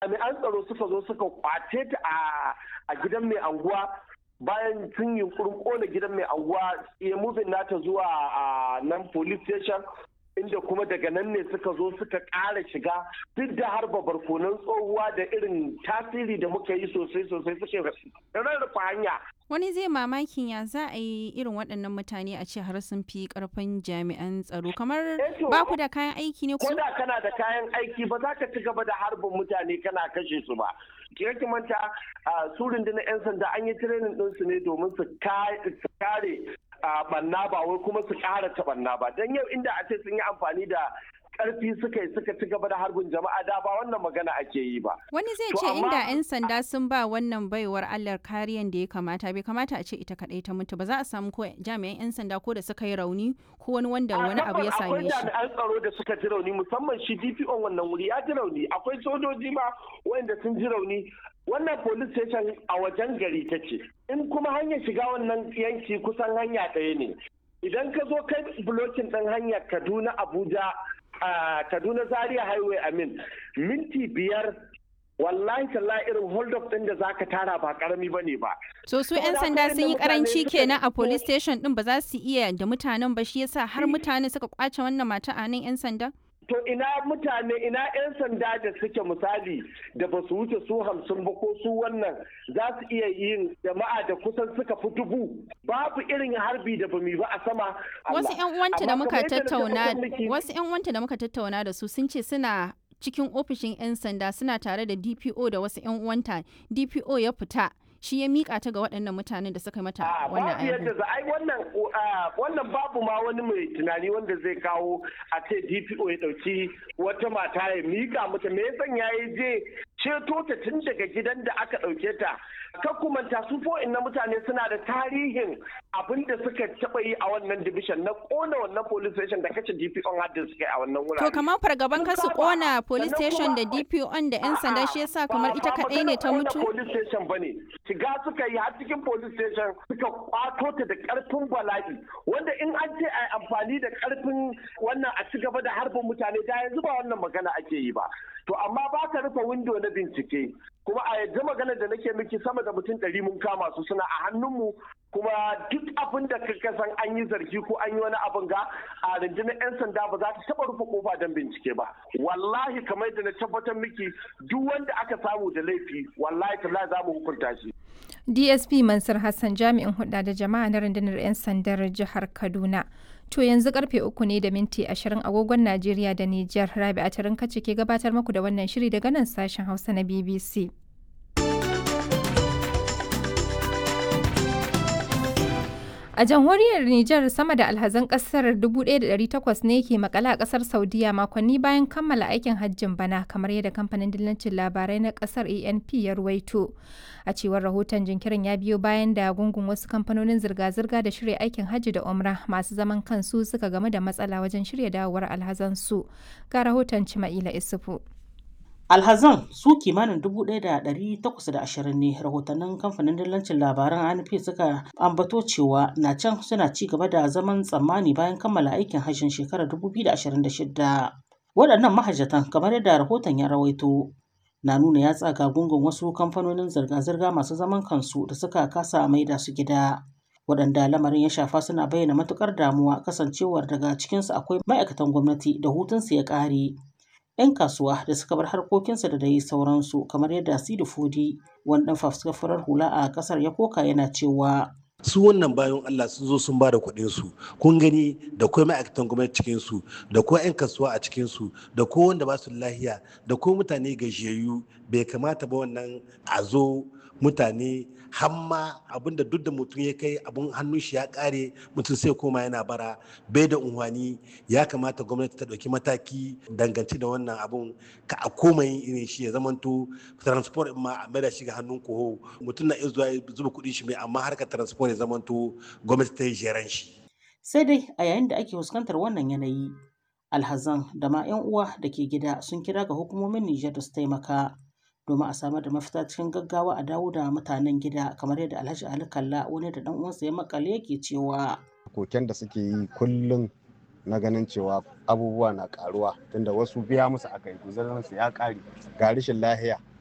jami'an tsaro suka zo suka kwace ta a gidan mai anguwa bayan sun yi kona gidan mai anguwa ya mubin nata zuwa nan police station inda kuma daga nan ne suka zo suka ƙara shiga duk da harba barkonan tsohuwa da irin tasiri da muka yi sosai suka rarrafa hanya. Wani zai mamakin ya za a yi irin waɗannan mutane a ce har sun fi ƙarfin jami'an tsaro kamar ba ku da kayan aiki ne ko da kana da kayan aiki ba za ka ci gaba da harbin mutane kana kashe su ba. Ki manta su rundunar 'yan sanda an yi training ɗinsu ne domin su kare banna ba wai kuma su ƙara ta banna ba don yau inda a ce sun yi amfani da karfi suka ci gaba da harbin jama'a da ba wannan magana ake yi ba. Wani zai ce inda 'yan sanda sun ba wannan baiwar Allah kariyan da ya kamata bai kamata a ce ita kadai ta mutu ba za a samu ko jami'an 'yan sanda ko da suka yi rauni ko wani abu ya same shi. Akwai jami'an tsaro da suka ji rauni musamman shi DPO wannan wuri ya ji rauni akwai sojoji ma wanda sun ji rauni. Wannan police station a wajen gari take in kuma hanyar shiga wannan yanki kusan hanya ɗaya ne idan ka zo kai blocking ɗin hanyar Kaduna Abuja Kaduna Zaria highway minti 5 wallahi tallahi irin hold up din da zaka tara ba karami bane ba. So su 'yan sanda sun yi karanci kenan a police station din ba za su iya da mutanen ba shi yasa har mutane suka kwace wannan mata a nan 'yan sanda? To ina 'yan sanda da suke misali da ba su wuce su 50 ba ko su wannan za su iya yin jama'a da kusan suka fi 1000 babu irin harbi da bamu ba a sama. Wasu 'yan uwanta da muka tattauna da su sun ce suna cikin ofishin 'yan sanda suna tare da DPO da wasu 'yan uwanta DPO ya fita shi ya mika ta ga waɗannan mutanen da suka mata wannan aiki. Wannan babu ma wani mai tunani wanda zai kawo a ce DPO ya ɗauki wata mata ya mika mata me yasan yayi je ceto ta tun daga gidan da aka ɗauke ta. Ka kumanta su na mutane suna da tarihin abin da suka taɓa yi a wannan division na ƙona wannan police station da kace DPO har da suka yi a wannan wurare. To kamar fargaban ka su ƙona police station da DPO da 'yan sanda shi yasa kamar ita kaɗai ne ta mutu? Police station bane. Shiga suka yi har cikin police station suka kwato ta da ƙarfin bala'i wanda in an ce a amfani da ƙarfin wannan a ci gaba da harbin mutane da yanzu ba wannan magana ake yi ba. To amma ba ka rufe window na bincike kuma a yanzu magana da nake miki sama da mutum 100 mun kama su suna a hannunmu kuma duk abin da ka san an yi zargi ko an yi wani abin ga a rundunar 'yan sanda ba za ta taba rufe kofa don bincike ba wallahi kamar da na tabbatar miki duk wanda aka samu da laifi wallahi tallahi za mu hukunta shi. DSP Mansur Hassan jami'in hulɗa da jama'a na rundunar 'yan sandar jihar Kaduna. To yanzu karfe 3:20 agogon Najeriya da Nijar. Rabi'a Tarinka ce ke gabatar muku da wannan shiri daga nan sashen Hausa na BBC. A jamhuriyar Nijar sama da alhazan kasar 1,800 ne ke makala a kasar Saudiya makonni bayan kammala aikin hajjin bana kamar yadda kamfanin dillancin labarai na kasar ANP ya ruwaito. A cewar rahoton jinkirin ya biyo bayan da gungun wasu kamfanonin zirga-zirga da shirya aikin hajji da umra masu zaman kansu suka game da matsala wajen shirya dawowar alhazansu. Ga rahoton Cima'ila Isufu. Alhazan su kimanin 1,820 ne rahotannin kamfanin dillancin labaran ANP suka ambato cewa na can suna ci gaba da zaman tsammani bayan kammala aikin hajjin shekarar 2026. Waɗannan mahajjatan kamar yadda rahoton ya rawaito na nuna ya tsaga gungun wasu kamfanonin zirga-zirga masu zaman kansu da suka kasa maida su gida. Waɗanda lamarin ya shafa suna bayyana matukar damuwa kasancewar daga cikinsu akwai ma'aikatan gwamnati da hutunsu ya ƙare. 'Yan kasuwa da suka bar harkokinsa da dai sauransu kamar yadda Sidi Fodi wani ɗan fafuskar hula a ƙasar ya koka yana cewa su wannan bayan Allah sun zo sun ba da kuɗin su kun gani da kuma ma'aikatan gwamnati cikin su da kuma 'yan kasuwa a cikin su da ko wanda ba su lahiya da ko mutane gajiyayyu bai kamata ba wannan a zo mutane hamma abinda duk da mutum ya kai abun hannun shi ya kare mutum sai koma yana bara bai da unhwani ya kamata gwamnati ta ɗauki mataki dangance da wannan abun ka a koma yin irin shi ya zamanto transport ma a maida shi ga hannun koho mutum na iya zuwa zuba kuɗi shi mai amma harkar transport ya zamanto gwamnati ta yi jeran shi. Sai dai a yayin da ake fuskantar wannan yanayi alhazan da ma 'yan uwa da ke gida sun kira ga hukumomin Nijar da su taimaka domin a samar da mafita cikin gaggawa a dawo da mutanen gida kamar yadda Alhaji Ali Kalla wani da dan uwansa ya makale yake cewa koken da suke yi kullum na ganin cewa abubuwa na karuwa tunda wasu biya musu aka yi guzarin su ya kare ga rashin lahiya